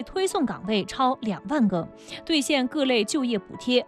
推送岗位超2万个，兑现各类就业补贴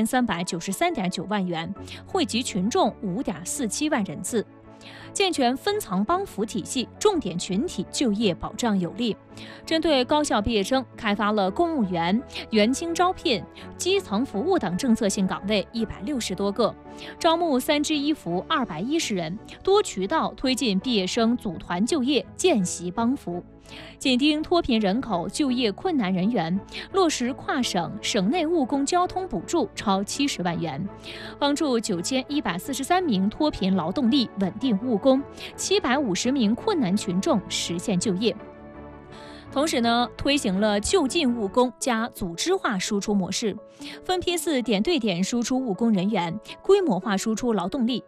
8393.9万元，惠及群众5.47万人次。健全分层帮扶体系，重点群体就业保障有力。针对高校毕业生，开发了公务员、援京招聘、基层服务等政策性岗位160多个，招募3支衣服210人，多渠道推进毕业生组团就业、见习帮扶。紧盯脱贫人口、就业困难人员，落实跨省、省内务工交通补助超70万元，帮助9143名脱贫劳动力稳定务工，750名困难群众实现就业。同时呢，推行了就近务工加组织化输出模式，分批次点对点输出务工人员，规模化输出劳动力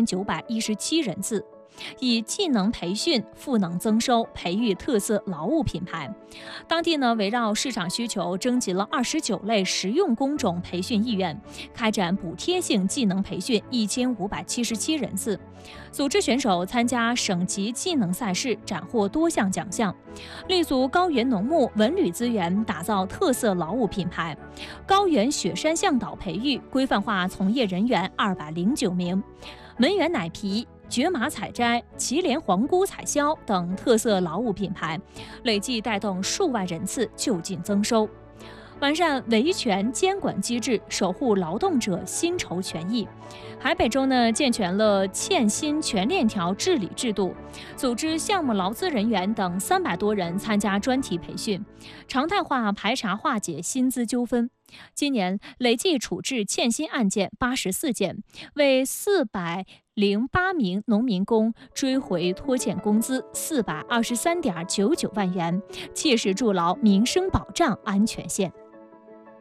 8917人次。以技能培训、赋能增收，培育特色劳务品牌。当地呢，围绕市场需求，征集了29类实用工种培训意愿，开展补贴性技能培训1577人次，组织选手参加省级技能赛事，斩获多项奖项。立足高原农牧文旅资源，打造特色劳务品牌。高原雪山向导培育规范化从业人员209名，门源奶皮、蕨麻采摘、祁连黄菇采销等特色劳务品牌，累计带动数万人次就近增收。完善维权监管机制，守护劳动者薪酬权益。海北州呢，健全了欠薪全链条治理制度，组织项目劳资人员等300多人参加专题培训，常态化排查化解薪资纠纷。今年累计处置欠薪案件84件，为408名农民工追回拖欠工资423.99万元，切实筑牢民生保障安全线。